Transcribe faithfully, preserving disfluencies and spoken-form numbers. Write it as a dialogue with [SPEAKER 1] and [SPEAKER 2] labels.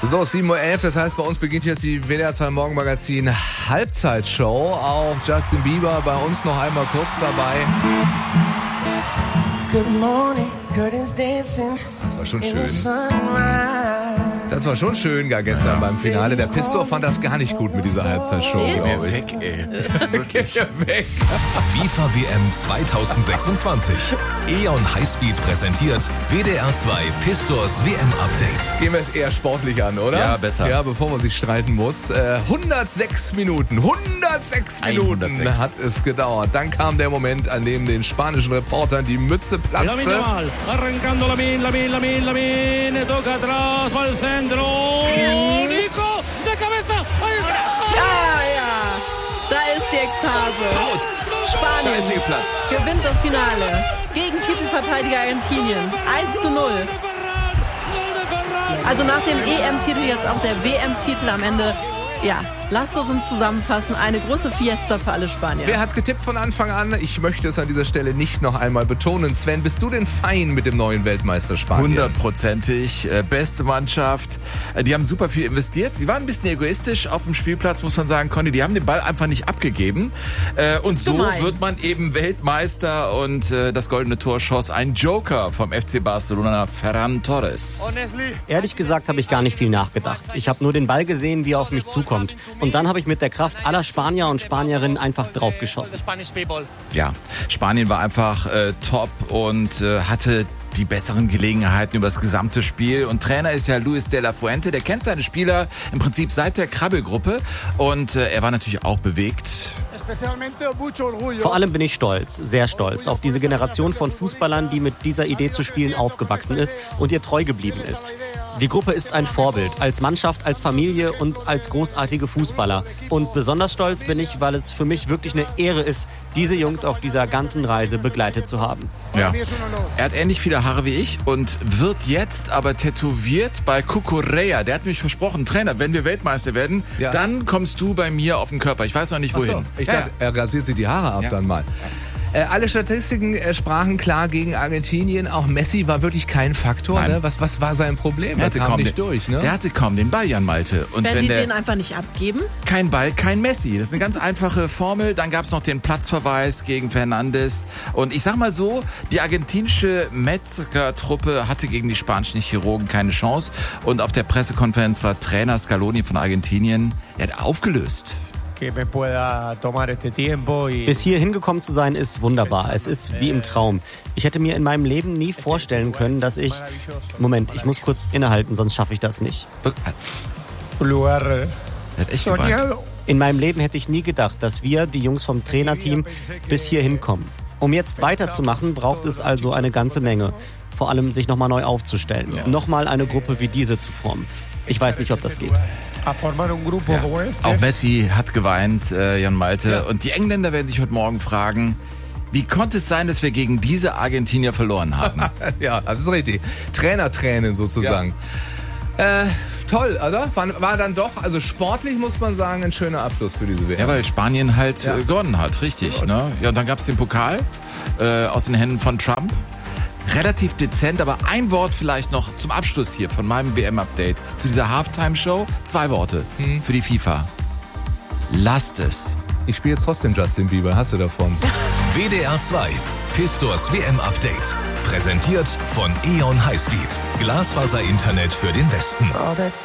[SPEAKER 1] So, sieben Uhr elf, das heißt, bei uns beginnt jetzt die W D R zwei Morgenmagazin Halbzeitshow. Auch Justin Bieber bei uns noch einmal kurz dabei. Good morning, curtains dancing. Das war schon schön. Das war schon schön, gar gestern beim Finale. Der Pistor fand das gar nicht gut mit dieser Halbzeitshow, glaube ich.
[SPEAKER 2] Weg, ey.
[SPEAKER 1] Wirklich. Weg.
[SPEAKER 3] FIFA W M zwanzig sechsundzwanzig. E O N Highspeed präsentiert W D R zwei Pistors W M-Update.
[SPEAKER 1] Gehen wir es eher sportlich an, oder?
[SPEAKER 2] Ja, besser.
[SPEAKER 1] Ja, bevor man sich streiten muss. Äh, hundertsechs Minuten, hundertsechs Minuten
[SPEAKER 2] hundertsechs
[SPEAKER 1] hat es gedauert. Dann kam der Moment, an dem den spanischen Reportern die Mütze platzte.
[SPEAKER 4] Arrancando Lamine, Lamine, Lamine, Lamine, toca atrás, va al centro, Nico, de cabeza, ahí está!
[SPEAKER 5] Ah ja, da ist die Ekstase.
[SPEAKER 2] Da
[SPEAKER 5] Spanien
[SPEAKER 2] ist sie geplatzt.
[SPEAKER 5] gewinnt das Finale gegen Titelverteidiger Argentinien. eins zu null. Also nach dem E M-Titel jetzt auch der W M-Titel am Ende. Ja, lasst es uns zusammenfassen. Eine große Fiesta für alle Spanier.
[SPEAKER 1] Wer hat's getippt von Anfang an? Ich möchte es an dieser Stelle nicht noch einmal betonen. Sven, bist du denn fein mit dem neuen Weltmeister Spanien?
[SPEAKER 2] Hundertprozentig. Äh, beste Mannschaft. Äh, die haben super viel investiert. Sie waren ein bisschen egoistisch auf dem Spielplatz, muss man sagen, Conny. Die haben den Ball einfach nicht abgegeben. Äh, und so
[SPEAKER 5] gemein.
[SPEAKER 2] wird man eben Weltmeister. Und äh, das goldene Tor schoss ein Joker vom F C Barcelona, Ferran Torres.
[SPEAKER 6] Ehrlich gesagt habe ich gar nicht viel nachgedacht. Ich habe nur den Ball gesehen, wie er auf mich zukommt. Und dann habe ich mit der Kraft aller Spanier und Spanierinnen einfach draufgeschossen.
[SPEAKER 2] Ja, Spanien war einfach äh, top und äh, hatte die besseren Gelegenheiten über das gesamte Spiel. Und Trainer ist ja Luis de la Fuente. Der kennt seine Spieler im Prinzip seit der Krabbelgruppe. Und äh, er war natürlich auch bewegt.
[SPEAKER 6] Vor allem bin ich stolz, sehr stolz, auf diese Generation von Fußballern, die mit dieser Idee zu spielen aufgewachsen ist und ihr treu geblieben ist. Die Gruppe ist ein Vorbild, als Mannschaft, als Familie und als großartige Fußballer. Und besonders stolz bin ich, weil es für mich wirklich eine Ehre ist, diese Jungs auf dieser ganzen Reise begleitet zu haben.
[SPEAKER 2] Ja. Er hat ähnlich viele Haare wie ich und wird jetzt aber tätowiert bei Cucurella. Der hat mich versprochen, Trainer, wenn wir Weltmeister werden,
[SPEAKER 1] Ja.
[SPEAKER 2] dann kommst du bei mir auf den Körper. Ich weiß noch nicht, wohin.
[SPEAKER 1] Ach so, ich
[SPEAKER 2] Ja,
[SPEAKER 1] dachte, er rasiert sich die Haare ab
[SPEAKER 2] Ja.
[SPEAKER 1] dann mal. Äh, alle Statistiken äh, sprachen klar gegen Argentinien. Auch Messi war wirklich kein Faktor.
[SPEAKER 2] Nein.
[SPEAKER 1] Ne? Was, was war sein Problem?
[SPEAKER 2] Er
[SPEAKER 1] Er
[SPEAKER 2] hatte,
[SPEAKER 1] kam
[SPEAKER 2] kaum
[SPEAKER 1] nicht
[SPEAKER 2] den,
[SPEAKER 1] durch. Ne?
[SPEAKER 2] er hatte kaum den Ball, Jan Malte. Und
[SPEAKER 5] Werden
[SPEAKER 2] wenn
[SPEAKER 5] die
[SPEAKER 2] der,
[SPEAKER 5] den einfach nicht abgeben?
[SPEAKER 2] kein Ball, kein Messi. Das ist eine ganz einfache Formel. Dann gab es noch den Platzverweis gegen Fernandes. Und ich sag mal so, die argentinische Metzger-Truppe hatte gegen die spanischen Chirurgen keine Chance. Und auf der Pressekonferenz war Trainer Scaloni von Argentinien, er hat aufgelöst.
[SPEAKER 6] Bis hier hingekommen zu sein, ist wunderbar. Es ist wie im Traum. Ich hätte mir in meinem Leben nie vorstellen können, dass ich... Moment, ich muss kurz innehalten, sonst schaffe ich das nicht.
[SPEAKER 2] Er hat echt geweint.
[SPEAKER 6] In meinem Leben hätte ich nie gedacht, dass wir, die Jungs vom Trainerteam, bis hier hinkommen. Um jetzt weiterzumachen, braucht es also eine ganze Menge. Vor allem sich nochmal neu aufzustellen.
[SPEAKER 2] Ja.
[SPEAKER 6] Nochmal eine Gruppe wie diese zu formen. Ich weiß nicht, ob das geht.
[SPEAKER 2] Ja. Auch Messi hat geweint, äh, Jan Malte.
[SPEAKER 1] Ja.
[SPEAKER 2] Und die Engländer werden sich heute Morgen fragen, wie konnte es sein, dass wir gegen diese Argentinier verloren haben?
[SPEAKER 1] Ja, das ist richtig. Trainertränen sozusagen. Äh, toll, oder? War, war dann doch, also sportlich muss man sagen, ein schöner Abschluss für diese W M.
[SPEAKER 2] Ja, weil Spanien halt
[SPEAKER 1] Ja.
[SPEAKER 2] äh, gewonnen hat, richtig. Ne? Ja, und dann gab es den Pokal äh, aus den Händen von Trump. Relativ dezent, aber ein Wort vielleicht noch zum Abschluss hier von meinem W M-Update zu dieser Halftime-Show. Zwei Worte
[SPEAKER 1] Hm.
[SPEAKER 2] für die FIFA. Lasst es.
[SPEAKER 1] Ich spiele jetzt trotzdem Justin Bieber, hast du davon?
[SPEAKER 3] W D R zwei Pistors W M-Update. Präsentiert von E O N Highspeed. Glasfaser-Internet für den Westen.
[SPEAKER 7] All that's